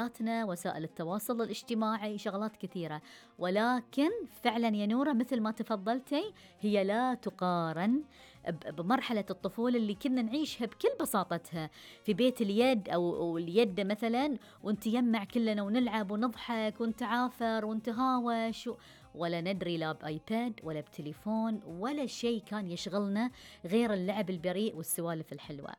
حياتنا، وسائل التواصل الاجتماعي، شغلات كثيرة. ولكن فعلا يا نورة مثل ما تفضلتي، هي لا تقارن بمرحلة الطفولة اللي كنا نعيشها بكل بساطتها في بيت اليد أو اليد مثلا، وانت يمع كلنا ونلعب ونضحك ونتعافر ونتهاوش، ولا ندري لا بآيباد ولا بتليفون ولا شيء كان يشغلنا غير اللعب البريء والسوالف الحلوة.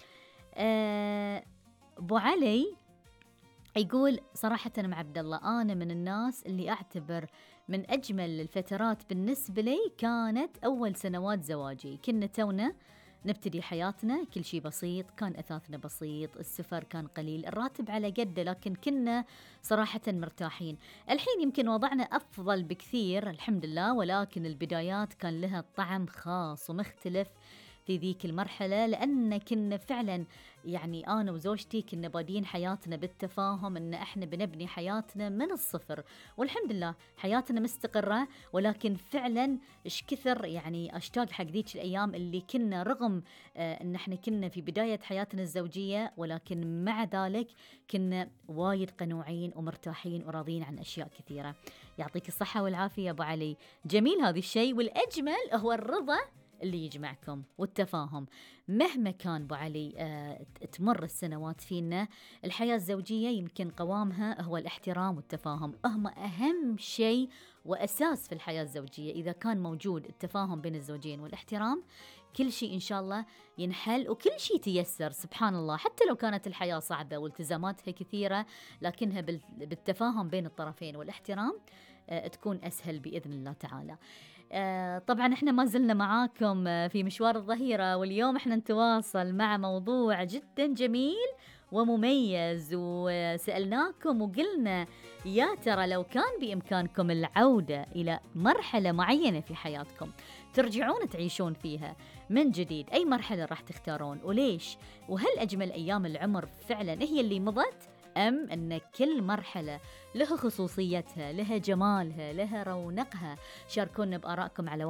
أبو علي يقول صراحة مع عبد الله، أنا من الناس اللي أعتبر من أجمل الفترات بالنسبة لي كانت أول سنوات زواجي. كنا تونا نبتدي حياتنا، كل شيء بسيط، كان أثاثنا بسيط، السفر كان قليل، الراتب على قده، لكن كنا صراحة مرتاحين. الحين يمكن وضعنا أفضل بكثير الحمد لله، ولكن البدايات كان لها طعم خاص ومختلف في ذيك المرحلة، لأن كنا فعلا يعني أنا وزوجتي كنا بادين حياتنا بالتفاهم أن إحنا بنبني حياتنا من الصفر، والحمد لله حياتنا مستقرة. ولكن فعلا إيش كثر يعني أشتاق حق ذيك الأيام اللي كنا رغم أن إحنا كنا في بداية حياتنا الزوجية، ولكن مع ذلك كنا وايد قنوعين ومرتاحين وراضين عن أشياء كثيرة. يعطيك الصحة والعافية أبو علي، جميل هذا الشيء، والأجمل هو الرضا اللي يجمعكم والتفاهم مهما كان. أبو علي تمر السنوات فينا، الحياة الزوجية يمكن قوامها هو الاحترام والتفاهم، هم أهم شيء وأساس في الحياة الزوجية. إذا كان موجود التفاهم بين الزوجين والاحترام، كل شيء إن شاء الله ينحل وكل شيء تيسر سبحان الله. حتى لو كانت الحياة صعبة والتزاماتها كثيرة، لكنها بالتفاهم بين الطرفين والاحترام تكون أسهل بإذن الله تعالى. طبعا احنا ما زلنا معاكم في مشوار الظهيرة، واليوم احنا نتواصل مع موضوع جدا جميل ومميز، وسألناكم وقلنا يا ترى لو كان بإمكانكم العودة إلى مرحلة معينة في حياتكم ترجعون تعيشون فيها من جديد، أي مرحلة راح تختارون وليش؟ وهل أجمل أيام العمر فعلا هي اللي مضت، أم أن كل مرحلة لها خصوصيتها، لها جمالها، لها رونقها؟ شاركونا بآرائكم على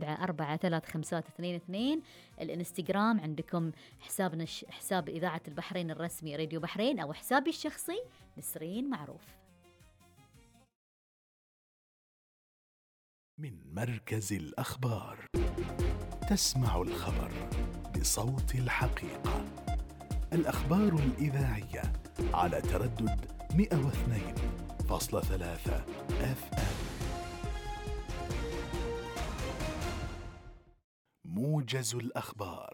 17435522. الانستغرام عندكم حسابنا حساب إذاعة البحرين الرسمي راديو بحرين، أو حسابي الشخصي نسرين معروف. من مركز الأخبار، تسمع الخبر بصوت الحقيقة، الأخبار الإذاعية على تردد 102.3 FM. موجز الأخبار.